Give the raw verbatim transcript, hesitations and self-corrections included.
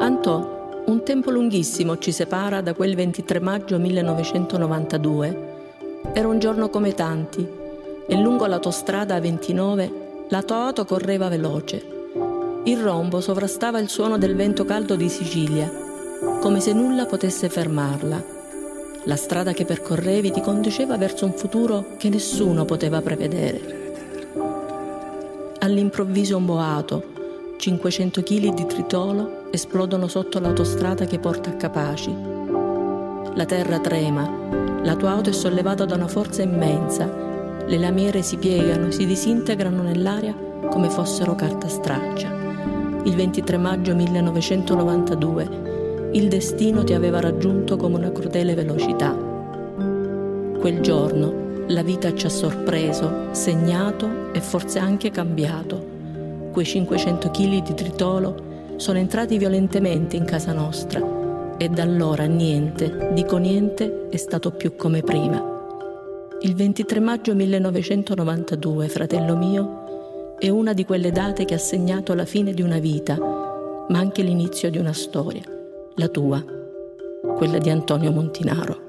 Antò, un tempo lunghissimo ci separa da quel ventitré maggio millenovecentonovantadue. Era un giorno come tanti e lungo l'autostrada A ventinove la tua auto correva veloce. Il rombo sovrastava il suono del vento caldo di Sicilia, come se nulla potesse fermarla. La strada che percorrevi ti conduceva verso un futuro che nessuno poteva prevedere. All'improvviso un boato, cinquecento chili di tritolo esplodono sotto l'autostrada che porta a Capaci. La terra trema, la tua auto è sollevata da una forza immensa, le lamiere si piegano, si disintegrano nell'aria come fossero carta straccia. Il ventitré maggio millenovecentonovantadue il destino ti aveva raggiunto come una crudele velocità. Quel giorno la vita ci ha sorpreso, segnato e forse anche cambiato. Quei cinquecento chili di tritolo sono entrati violentemente in casa nostra e da allora niente, dico niente, è stato più come prima. Il ventitré maggio millenovecentonovantadue, fratello mio, è una di quelle date che ha segnato la fine di una vita, ma anche l'inizio di una storia, la tua, quella di Antonio Montinaro.